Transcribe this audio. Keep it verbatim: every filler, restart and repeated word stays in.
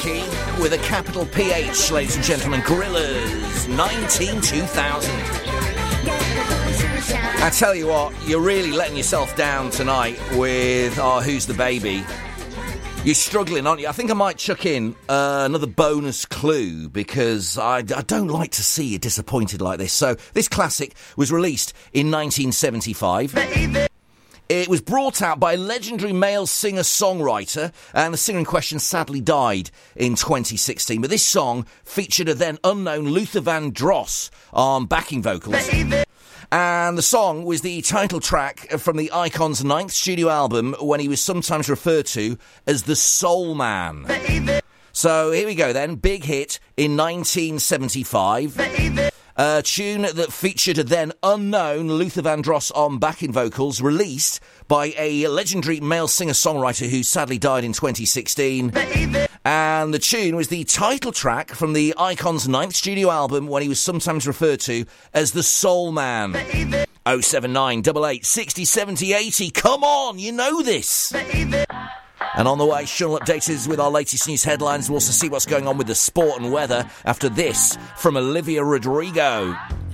Punky with a capital P H, ladies and gentlemen. Gorillaz, nineteen two thousand. I tell you what, you're really letting yourself down tonight with oh, Who's the Baby? You're struggling, aren't you? I think I might chuck in uh, another bonus clue because I, I don't like to see you disappointed like this. So, this classic was released in nineteen seventy-five. Baby. It was brought out by a legendary male singer-songwriter, and the singer in question sadly died in twenty sixteen. But this song featured a then unknown Luther Vandross on backing vocals. Baby. And the song was the title track from the Icon's ninth studio album, when he was sometimes referred to as the Soul Man. Baby. So here we go then, big hit in nineteen seventy-five. Baby. A tune that featured a then unknown Luther Vandross on backing vocals, released by a legendary male singer-songwriter who sadly died in twenty sixteen. Baby. And the tune was the title track from the Icon's ninth studio album, when he was sometimes referred to as the Soul Man. Baby. oh seven nine, eight eight, six oh, seven oh, eighty. Come on, you know this. Baby. And on the way, Sean will update us with our latest news headlines. We'll also see what's going on with the sport and weather after this from Olivia Rodrigo.